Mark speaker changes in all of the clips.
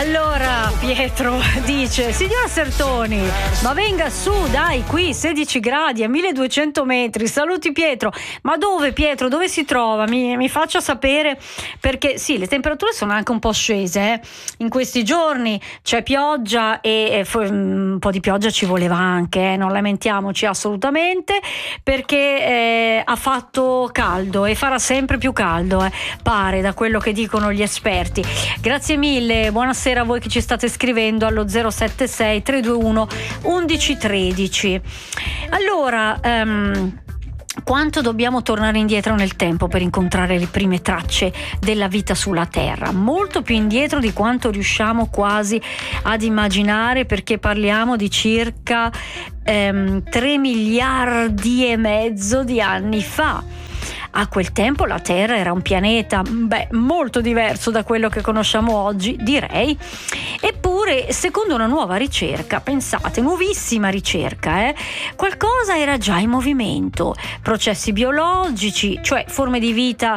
Speaker 1: Allora Pietro dice: signora Sertoni, ma venga su, dai, qui 16 gradi a 1200 metri, saluti Pietro. Ma dove Pietro? Dove si trova? Mi faccia sapere, perché sì, le temperature sono anche un po' scese, in questi giorni c'è pioggia e un po' di pioggia ci voleva anche, non lamentiamoci assolutamente, perché ha fatto caldo e farà sempre più caldo, pare, da quello che dicono gli esperti. Grazie mille, buonasera a voi che ci state scrivendo allo 076 321 1113. Allora, quanto dobbiamo tornare indietro nel tempo per incontrare le prime tracce della vita sulla Terra? Molto più indietro di quanto riusciamo quasi ad immaginare, perché parliamo di circa 3 miliardi e mezzo di anni fa. A quel tempo la Terra era un pianeta molto diverso da quello che conosciamo oggi, direi. Eppure, secondo una nuova ricerca, pensate, nuovissima ricerca, qualcosa era già in movimento. Processi biologici, cioè forme di vita,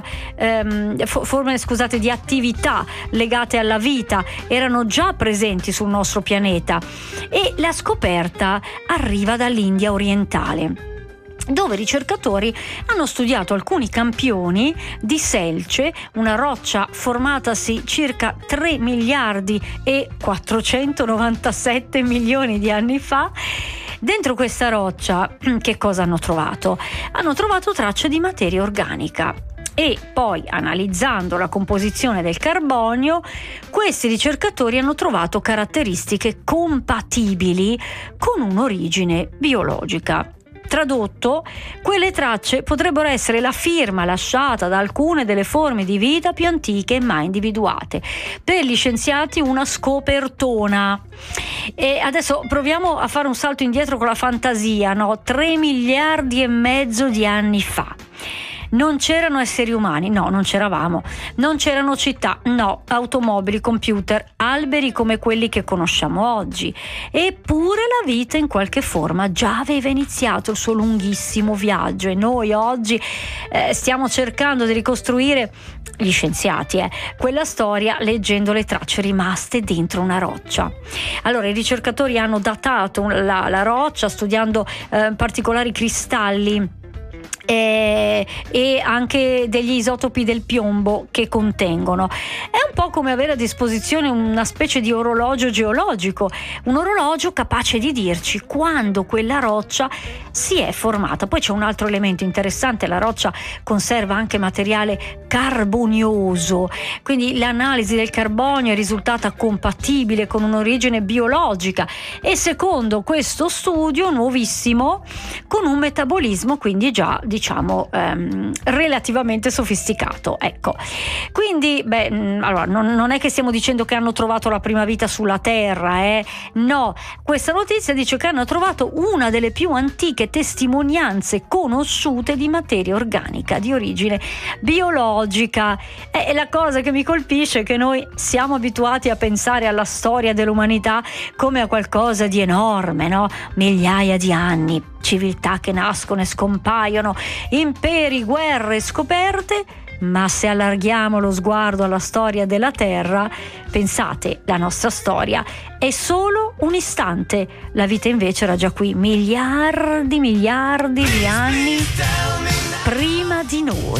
Speaker 1: di attività legate alla vita, erano già presenti sul nostro pianeta. E la scoperta arriva dall'India orientale, dove ricercatori hanno studiato alcuni campioni di selce, una roccia formatasi circa 3 miliardi e 497 milioni di anni fa. Dentro questa roccia che cosa hanno trovato? Hanno trovato tracce di materia organica. E poi, analizzando la composizione del carbonio, questi ricercatori hanno trovato caratteristiche compatibili con un'origine biologica. Tradotto, quelle tracce potrebbero essere la firma lasciata da alcune delle forme di vita più antiche mai individuate. Per gli scienziati una scopertona. E adesso proviamo a fare un salto indietro con la fantasia, no? 3 miliardi e mezzo di anni fa. Non c'erano esseri umani, no, non c'eravamo. Non c'erano città, no, automobili, computer, alberi come quelli che conosciamo oggi. Eppure la vita in qualche forma già aveva iniziato il suo lunghissimo viaggio, e noi oggi stiamo cercando di ricostruire, gli scienziati, quella storia leggendo le tracce rimaste dentro una roccia. Allora, i ricercatori hanno datato la roccia studiando particolari cristalli e anche degli isotopi del piombo che contengono. È un po' come avere a disposizione una specie di orologio geologico, un orologio capace di dirci quando quella roccia si è formata. Poi c'è un altro elemento interessante: la roccia conserva anche materiale carbonioso, quindi l'analisi del carbonio è risultata compatibile con un'origine biologica e, secondo questo studio nuovissimo, con un metabolismo quindi già relativamente sofisticato. Ecco, quindi allora non è che stiamo dicendo che hanno trovato la prima vita sulla Terra, no, questa notizia dice che hanno trovato una delle più antiche testimonianze conosciute di materia organica di origine biologica. E la cosa che mi colpisce è che noi siamo abituati a pensare alla storia dell'umanità come a qualcosa di enorme, no? Migliaia di anni, civiltà che nascono e scompaiono, imperi, guerre, scoperte. Ma se allarghiamo lo sguardo alla storia della Terra, pensate, la nostra storia è solo un istante. La vita invece era già qui miliardi di anni prima di noi.